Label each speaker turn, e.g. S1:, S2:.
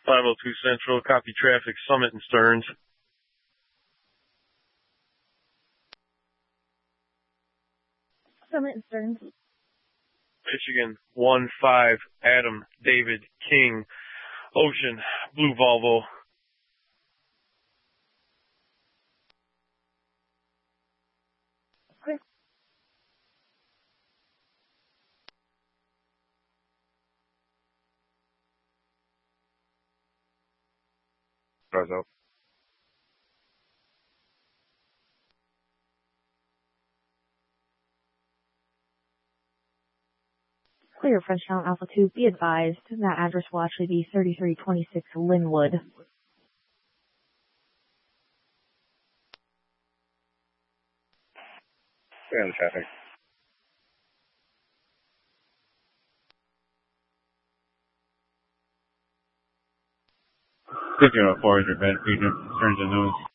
S1: 502 Central, copy traffic, Summit and Stearns.
S2: Summit and Stearns.
S1: Michigan 1-5, Adam, David, King, Ocean, Blue Volvo.
S2: Okay.
S3: Out.
S2: Clear, French Town Alpha 2. Be advised, that address will actually be 3326 Linwood.
S3: Clear on the traffic. 1504 is your bed, Regent, Stearns and Lewis.